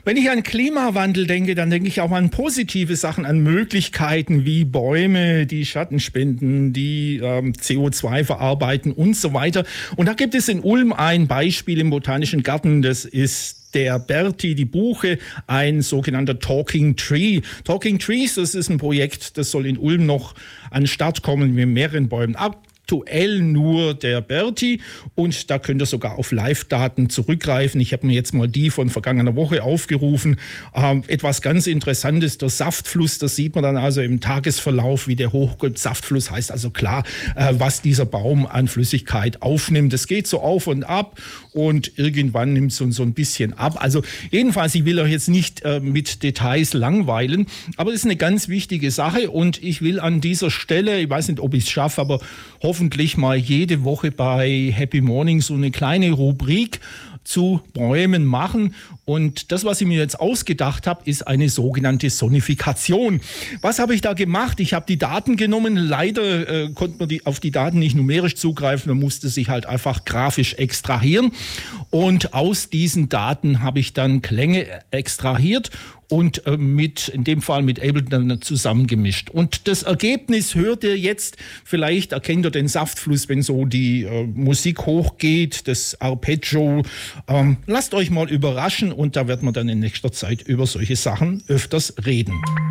Wenn ich an Klimawandel denke, dann denke ich auch an positive Sachen, an Möglichkeiten wie Bäume, die Schatten spenden, die CO2 verarbeiten und so weiter. Und da gibt es in Ulm ein Beispiel im Botanischen Garten, das ist der Berti, die Buche, ein sogenannter Talking Tree. Talking Trees, das ist ein Projekt, das soll in Ulm noch an den Start kommen mit mehreren Bäumen. Aktuell nur der Berti und da könnt ihr sogar auf Live-Daten zurückgreifen. Ich habe mir jetzt mal die von vergangener Woche aufgerufen. Etwas ganz Interessantes, der Saftfluss, das sieht man dann also im Tagesverlauf, wie der hochgeht. Saftfluss heißt also klar, was dieser Baum an Flüssigkeit aufnimmt. Das geht so auf und ab und irgendwann nimmt es so ein bisschen ab. Also jedenfalls, ich will euch jetzt nicht mit Details langweilen, aber es ist eine ganz wichtige Sache und ich will an dieser Stelle, ich weiß nicht, ob ich es schaffe, aber hoffentlich mal jede Woche bei Happy Morning so eine kleine Rubrik zu Bäumen machen. Und das, was ich mir jetzt ausgedacht habe, ist eine sogenannte Sonifikation. Was habe ich da gemacht? Ich habe die Daten genommen. Leider konnte man auf die Daten nicht numerisch zugreifen. Man musste sich halt einfach grafisch extrahieren. Und aus diesen Daten habe ich dann Klänge extrahiert und in dem Fall mit Ableton zusammengemischt. Und das Ergebnis hört ihr jetzt, vielleicht erkennt ihr den Saftfluss, wenn so die Musik hochgeht, das Arpeggio. Lasst euch mal überraschen und da wird man dann in nächster Zeit über solche Sachen öfters reden.